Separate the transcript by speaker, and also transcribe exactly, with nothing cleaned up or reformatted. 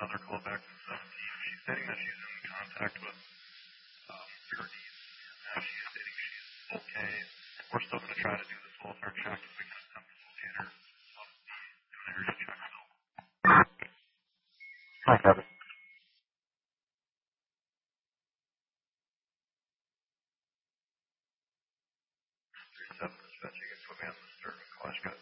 Speaker 1: another call back from seventeen. She's stating that she's in contact with um, your needs, and now she's stating she's okay. We're still going to try to do this welfare check if we can attempt to locate her. Um, do an area check still.
Speaker 2: Hi, Kevin.
Speaker 1: three seven dispatch, you can put me on the Sterling Clash, guys.